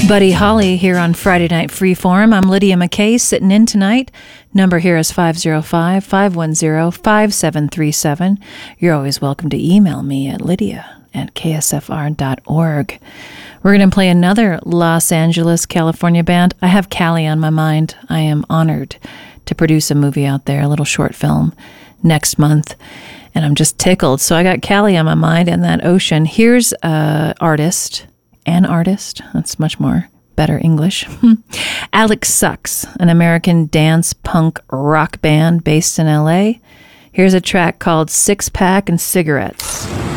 Buddy Holly here on Friday Night Freeform. I'm Lydia McKay sitting in tonight. Number here is 505-510-5737. You're always welcome to email me at lydia@ksfr.org. We're going to play another Los Angeles, California band. I have Cali on my mind. I am honored to produce a movie out there, a little short film, next month. And I'm just tickled. So I got Cali on my mind and that ocean. Here's an artist, that's much more better English. Alex Sucks, an American dance punk rock band based in LA. Here's a track called Six Pack and Cigarettes.